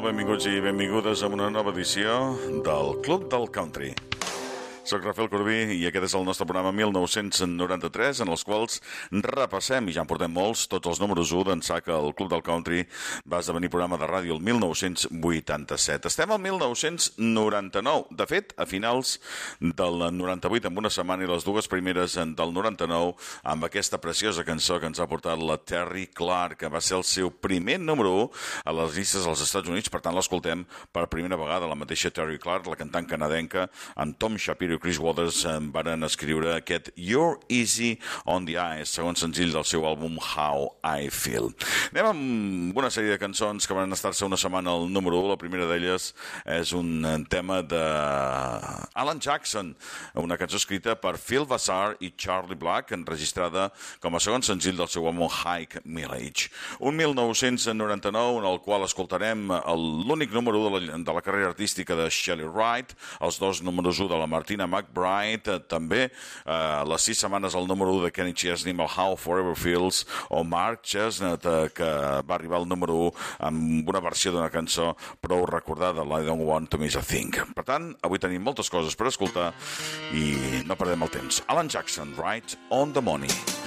Benvinguts i benvingudes a una nova edició del Club del Country. Soc Rafael Corbí i aquest és el nostre programa 1993, en els quals repassem, i ja en portem molts, tots els números 1 d'ençà que el Club del Country va esdevenir programa de ràdio el 1987. Estem al 1999. De fet, a finals del 98, amb una setmana i les dues primeres del 99, amb aquesta preciosa cançó que ens ha portat la Terri Clark, que va ser el seu primer número 1 a les llistes dels Estats Units. Per tant, l'escoltem per primera vegada, la mateixa Terri Clark, la cantant canadenca, amb Tom Shapiro i Chris Waters varen escriure aquest You're Easy on the Eyes, segon senzill del seu àlbum How I Feel. Anem amb una sèrie de cançons que van estar-se una setmana al número 1. La primera d'elles és un tema de Alan Jackson, una cançó escrita per Phil Vassar i Charlie Black, enregistrada com a segon senzill del seu àlbum High Mileage. Un 1999 en el qual escoltarem l'únic número 1 de la carrera artística de Shelley Wright, els dos números 1 de la Martina McBride, també les 6 setmanes al número 1 de Kenny Chesney amb el How Forever Feels, o Mark Chestnut, que va arribar al número 1 amb una versió d'una cançó prou recordada, I Don't Want to Miss a Thing. Per tant, avui tenim moltes coses per escoltar i no perdem el temps. Alan Jackson, Right on the Money.